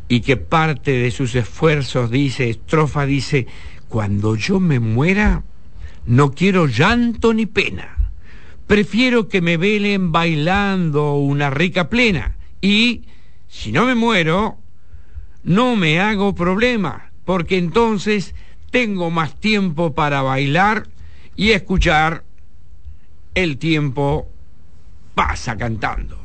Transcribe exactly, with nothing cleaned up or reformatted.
y que parte de sus esfuerzos, dice, estrofa, dice: cuando yo me muera, no quiero llanto ni pena, prefiero que me velen bailando una rica plena, y si no me muero, no me hago problema, porque entonces tengo más tiempo para bailar y escuchar. El tiempo pasa cantando.